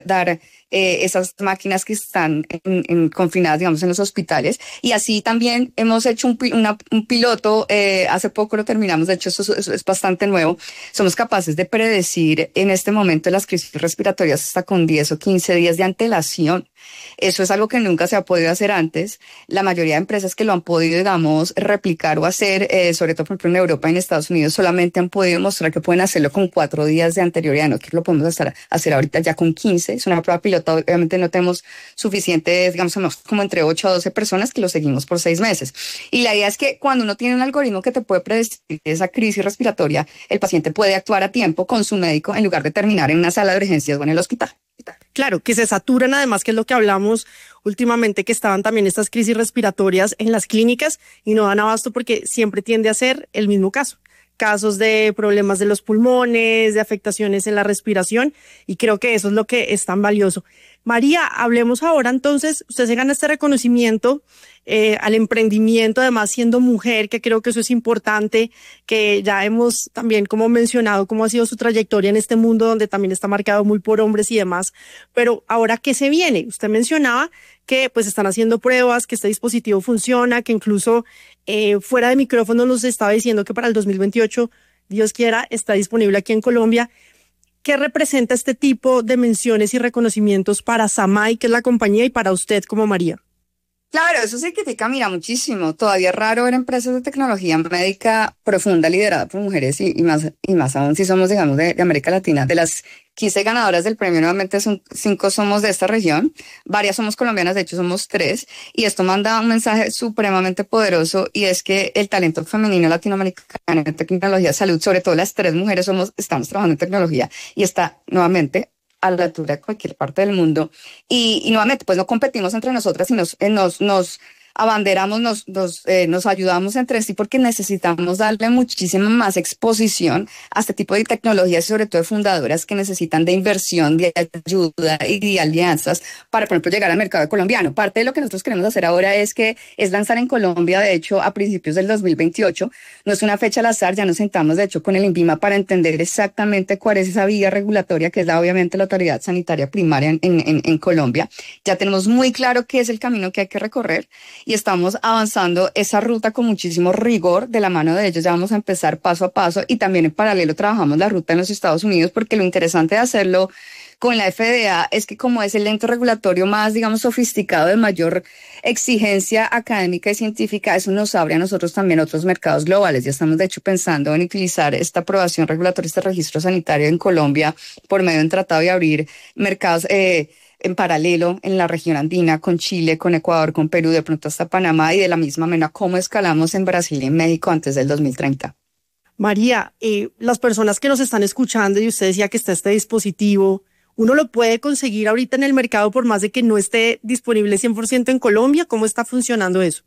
dar esas máquinas que están confinadas, digamos, en los hospitales. Y así también hemos hecho un piloto, hace poco lo terminamos, de hecho eso es bastante nuevo. Somos capaces de predecir en este momento las crisis respiratorias hasta con 10 o 15 días de antelación. Eso es algo que nunca se ha podido hacer antes. La mayoría de empresas que lo han podido, digamos, replicar o hacer, sobre todo por ejemplo en Europa y en Estados Unidos, solamente han podido mostrar que pueden hacerlo con 4 días de anterioridad. Nosotros lo podemos hacer ahorita ya con 15. Es una prueba piloto. Obviamente no tenemos suficientes, digamos, somos como entre 8 a 12 personas que lo seguimos por 6 meses. Y la idea es que cuando uno tiene un algoritmo que te puede predecir esa crisis respiratoria, el paciente puede actuar a tiempo con su médico en lugar de terminar en una sala de urgencias o en el hospital. Claro, que se saturan además, que es lo que hablamos últimamente, que estaban también estas crisis respiratorias en las clínicas y no dan abasto porque siempre tiende a ser el mismo caso. Casos de problemas de los pulmones, de afectaciones en la respiración, y creo que eso es lo que es tan valioso. María, hablemos ahora entonces, usted se gana este reconocimiento al emprendimiento, además siendo mujer, que creo que eso es importante, que ya hemos también como mencionado cómo ha sido su trayectoria en este mundo donde también está marcado muy por hombres y demás, pero ahora, ¿qué se viene? Usted mencionaba que pues están haciendo pruebas, que este dispositivo funciona, que incluso fuera de micrófono nos estaba diciendo que para el 2028, Dios quiera, está disponible aquí en Colombia. ¿Qué representa este tipo de menciones y reconocimientos para Samay, que es la compañía, y para usted como María? Claro, eso significa, mira, muchísimo. Todavía es raro ver empresas de tecnología médica profunda liderada por mujeres y más aún si somos, digamos, de América Latina. De las 15 ganadoras del premio, nuevamente son 5 somos de esta región, varias somos colombianas, de hecho somos 3, y esto manda un mensaje supremamente poderoso, y es que el talento femenino latinoamericano en tecnología, salud, sobre todo las 3 mujeres estamos trabajando en tecnología, y está nuevamente a la altura de cualquier parte del mundo. Y nuevamente, pues no competimos entre nosotras y nos abanderamos, nos ayudamos entre sí porque necesitamos darle muchísima más exposición a este tipo de tecnologías y sobre todo de fundadoras que necesitan de inversión, de ayuda y de alianzas para, por ejemplo, llegar al mercado colombiano. Parte de lo que nosotros queremos hacer ahora es lanzar en Colombia, de hecho, a principios del 2028. No es una fecha al azar, ya nos sentamos, de hecho, con el INVIMA para entender exactamente cuál es esa vía regulatoria, que es obviamente la autoridad sanitaria primaria en Colombia. Ya tenemos muy claro qué es el camino que hay que recorrer y estamos avanzando esa ruta con muchísimo rigor de la mano de ellos. Ya vamos a empezar paso a paso y también en paralelo trabajamos la ruta en los Estados Unidos, porque lo interesante de hacerlo con la FDA es que como es el ente regulatorio más, digamos, sofisticado, de mayor exigencia académica y científica, eso nos abre a nosotros también otros mercados globales. Ya estamos, de hecho, pensando en utilizar esta aprobación regulatoria, este registro sanitario en Colombia por medio de un tratado y abrir mercados en paralelo en la región andina, con Chile, con Ecuador, con Perú, de pronto hasta Panamá, y de la misma manera cómo escalamos en Brasil y en México antes del 2030. María, las personas que nos están escuchando, y usted decía que está este dispositivo, ¿uno lo puede conseguir ahorita en el mercado por más de que no esté disponible 100% en Colombia? ¿Cómo está funcionando eso?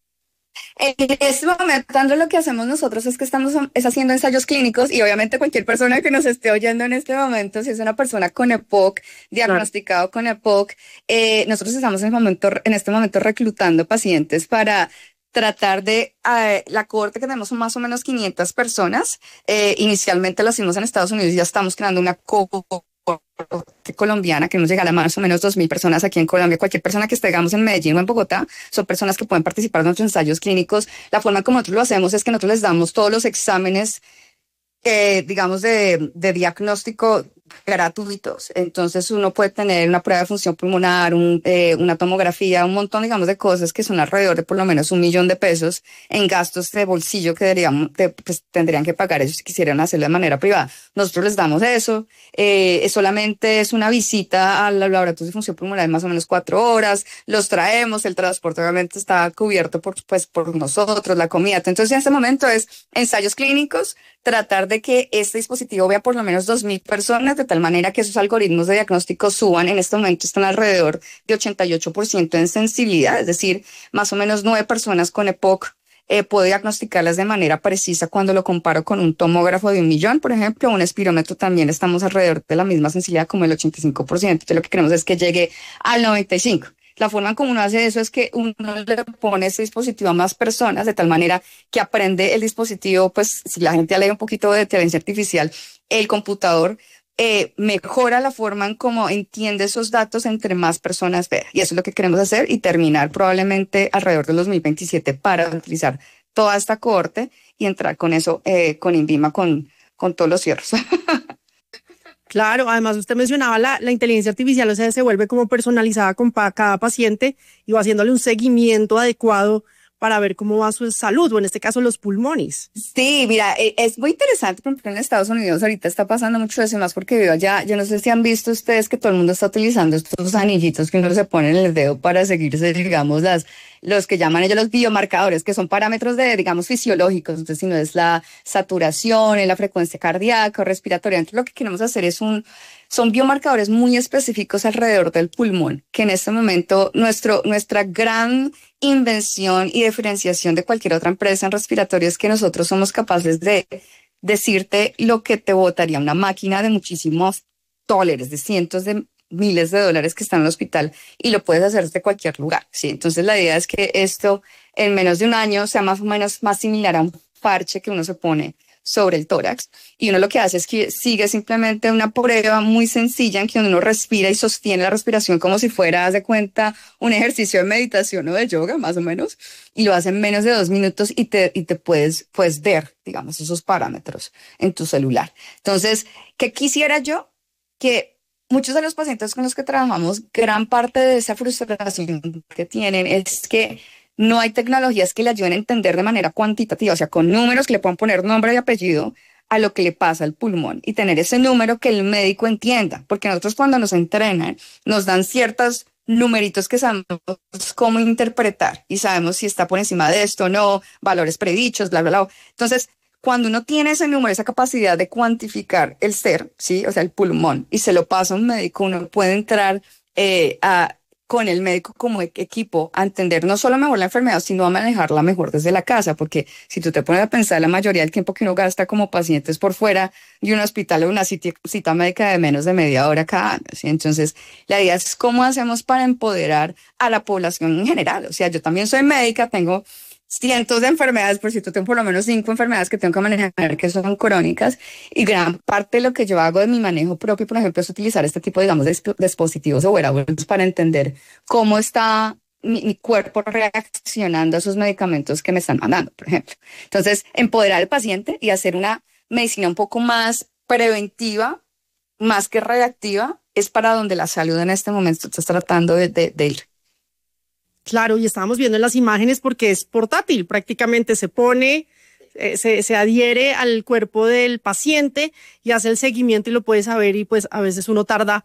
En este momento, André, lo que hacemos nosotros es que estamos haciendo ensayos clínicos, y obviamente cualquier persona que nos esté oyendo en este momento, si es una persona con EPOC, diagnosticado con EPOC, nosotros estamos en este momento reclutando pacientes para tratar de, la cohorte que tenemos son más o menos 500 personas. Inicialmente lo hicimos en Estados Unidos y ya estamos creando una cohorte colombiana que nos llega a más o menos 2.000 personas aquí en Colombia. Cualquier persona que esté, digamos, en Medellín o en Bogotá, son personas que pueden participar de nuestros ensayos clínicos. La forma como nosotros lo hacemos es que nosotros les damos todos los exámenes, digamos, de diagnóstico gratuitos. Entonces uno puede tener una prueba de función pulmonar, una tomografía, un montón, digamos, de cosas que son alrededor de por lo menos $1.000.000 en gastos de bolsillo que pues, tendrían que pagar ellos si quisieran hacerlo de manera privada. Nosotros les damos eso. Solamente es una visita al laboratorio de función pulmonar de más o menos 4 horas. Los traemos, el transporte obviamente está cubierto por nosotros, la comida. Entonces en este momento es ensayos clínicos, tratar de que este dispositivo vea por lo menos 2.000 personas, de tal manera que esos algoritmos de diagnóstico suban. En este momento están alrededor de 88% en sensibilidad, es decir, más o menos 9 personas con EPOC puedo diagnosticarlas de manera precisa cuando lo comparo con un tomógrafo de 1.000.000, por ejemplo, un espirómetro. También estamos alrededor de la misma sensibilidad, como el 85%. Entonces lo que queremos es que llegue al 95%. La forma en cómo uno hace eso es que uno le pone ese dispositivo a más personas, de tal manera que aprende el dispositivo, pues si la gente lee un poquito de inteligencia artificial, el computador mejora la forma en cómo entiende esos datos entre más personas vean. Y eso es lo que queremos hacer y terminar probablemente alrededor del 2027 para utilizar toda esta cohorte y entrar con eso, con INVIMA, con todos los cierres. Claro, además usted mencionaba la inteligencia artificial, o sea, se vuelve como personalizada con cada paciente y va haciéndole un seguimiento adecuado para ver cómo va su salud, o en este caso los pulmones. Sí, mira, es muy interesante, por ejemplo, en Estados Unidos ahorita está pasando mucho eso, y más porque vivo allá. Yo no sé si han visto ustedes que todo el mundo está utilizando estos anillitos que uno se pone en el dedo para seguirse, digamos, los que llaman ellos los biomarcadores, que son parámetros digamos, fisiológicos. Entonces, si no es la saturación, es la frecuencia cardíaca o respiratoria. Entonces, lo que queremos hacer son biomarcadores muy específicos alrededor del pulmón, que en este momento nuestra gran invención y diferenciación de cualquier otra empresa en respiratorio es que nosotros somos capaces de decirte lo que te botaría una máquina de muchísimos dólares, de cientos de miles de dólares que está en el hospital, y lo puedes hacer desde cualquier lugar, ¿sí? Entonces la idea es que esto en menos de un año sea más o menos más similar a un parche que uno se pone sobre el tórax, y uno lo que hace es que sigue simplemente una prueba muy sencilla en que uno respira y sostiene la respiración como si fuera, haz de cuenta, un ejercicio de meditación o de yoga, más o menos, y lo hace en menos de 2 minutos y te puedes ver, digamos, esos parámetros en tu celular. Entonces, ¿qué quisiera yo? Que muchos de los pacientes con los que trabajamos, gran parte de esa frustración que tienen es que no hay tecnologías que le ayuden a entender de manera cuantitativa, o sea, con números que le puedan poner nombre y apellido a lo que le pasa al pulmón y tener ese número que el médico entienda, porque nosotros cuando nos entrenan nos dan ciertos numeritos que sabemos cómo interpretar y sabemos si está por encima de esto o no, valores predichos, bla, bla, bla. Entonces, cuando uno tiene ese número, esa capacidad de cuantificar el ser, ¿sí? O sea, el pulmón, y se lo pasa a un médico, uno puede entrar con el médico como equipo a entender no solo mejor la enfermedad, sino a manejarla mejor desde la casa, porque si tú te pones a pensar, la mayoría del tiempo que uno gasta como pacientes por fuera de un hospital o una cita médica de menos de media hora cada año, ¿sí? Entonces, la idea es cómo hacemos para empoderar a la población en general. O sea, yo también soy médica, tengo cientos de enfermedades, por cierto, tengo por lo menos 5 enfermedades que tengo que manejar que son crónicas, y gran parte de lo que yo hago de mi manejo propio, por ejemplo, es utilizar este tipo, digamos, de dispositivos o wearables para entender cómo está mi cuerpo reaccionando a esos medicamentos que me están mandando, por ejemplo. Entonces, empoderar al paciente y hacer una medicina un poco más preventiva, más que reactiva, es para donde la salud en este momento está tratando de ir. Claro, y estábamos viendo en las imágenes porque es portátil, prácticamente se pone, se adhiere al cuerpo del paciente y hace el seguimiento y lo puede saber, y pues a veces uno tarda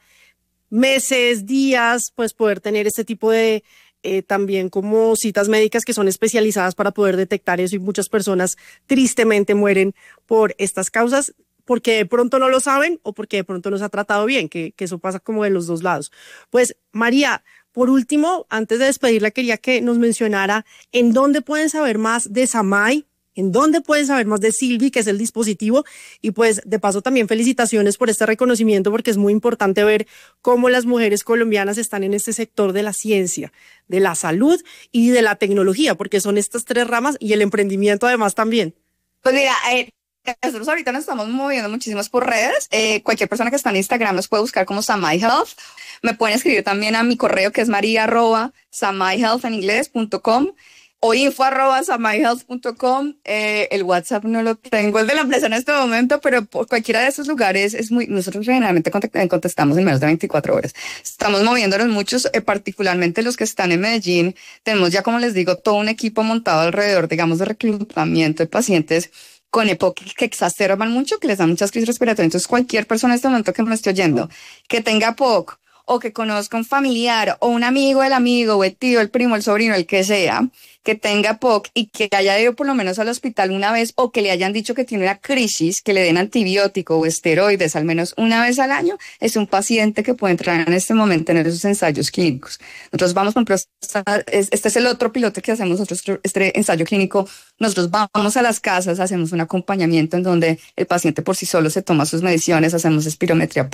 meses, días, pues poder tener este tipo de también como citas médicas que son especializadas para poder detectar eso, y muchas personas tristemente mueren por estas causas porque de pronto no lo saben o porque de pronto no se ha tratado bien, que eso pasa como de los dos lados. Pues María, por último, antes de despedirla, quería que nos mencionara en dónde pueden saber más de Samay, en dónde pueden saber más de Silvi, que es el dispositivo, y pues de paso también felicitaciones por este reconocimiento, porque es muy importante ver cómo las mujeres colombianas están en este sector de la ciencia, de la salud y de la tecnología, porque son estas 3 ramas, y el emprendimiento además también. Pues mira, nosotros ahorita nos estamos moviendo muchísimos por redes. Cualquier persona que está en Instagram nos puede buscar como Samay Health. Me pueden escribir también a mi correo, que es maria@samayhealth en inglés.com, o info@samayhealth.com. El WhatsApp no lo tengo, es de la empresa en este momento, pero por cualquiera de esos lugares nosotros generalmente contestamos en menos de 24 horas. Estamos moviéndonos muchos, particularmente los que están en Medellín. Tenemos ya, como les digo, todo un equipo montado alrededor, digamos, de reclutamiento de pacientes con EPOC que exacerban mucho, que les dan muchas crisis respiratorias. Entonces, cualquier persona en este momento que me esté oyendo, que tenga EPOC, o que conozca un familiar o un amigo del amigo o el tío, el primo, el sobrino, el que sea, que tenga POC y que haya ido por lo menos al hospital una vez, o que le hayan dicho que tiene una crisis, que le den antibiótico o esteroides al menos una vez al año, es un paciente que puede entrar en este momento en esos ensayos clínicos. Nosotros vamos, por ejemplo, este es el otro piloto que hacemos nosotros, este ensayo clínico. Nosotros vamos a las casas, hacemos un acompañamiento en donde el paciente por sí solo se toma sus mediciones, hacemos espirometría por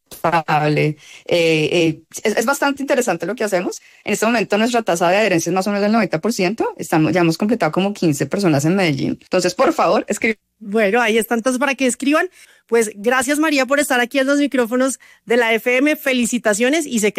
Es bastante interesante lo que hacemos. En este momento nuestra tasa de adherencia es más o menos del 90%. Ya hemos completado como 15 personas en Medellín. Entonces, por favor, escriban. Bueno, ahí están todos para que escriban. Pues gracias, María, por estar aquí en los micrófonos de la FM. Felicitaciones y sé que